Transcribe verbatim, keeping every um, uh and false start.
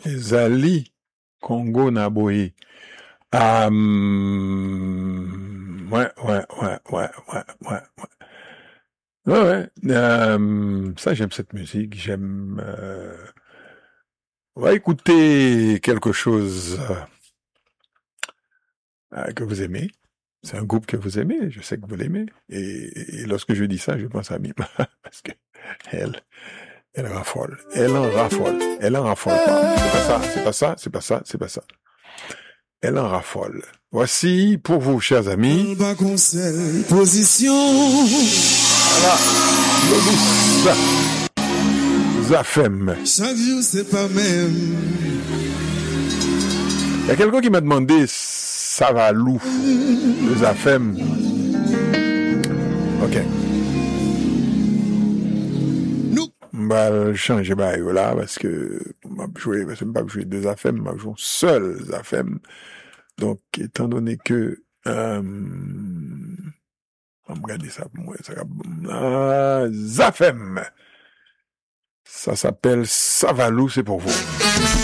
Zali, Congo Naboé. Ah, hum, ouais, ouais, ouais, ouais, ouais, ouais, ouais. Ouais, ouais. Euh, ça, j'aime cette musique. J'aime. Euh... On va écouter quelque chose euh, que vous aimez. C'est un groupe que vous aimez. Je sais que vous l'aimez. Et, et lorsque je dis ça, je pense à Mima parce que elle, elle raffole. Elle en raffole. Elle en raffole pas. C'est pas ça. C'est pas ça. C'est pas ça. C'est pas ça. Elle en raffole. Voici pour vous, chers amis. Position. Voilà. Le Zafem. Chaque jour, c'est pas même. Il y a quelqu'un qui m'a demandé Savalou, le Zafem. Ok. Nous. Bah, changer bah, là, parce que, m'a joué, parce que m'a joué deux Zafem, m'a joué seul Zafem. Donc, étant donné que, euh, on va regarder ça pour moi, ça va, Zafem. Ça s'appelle Savalou, c'est pour vous.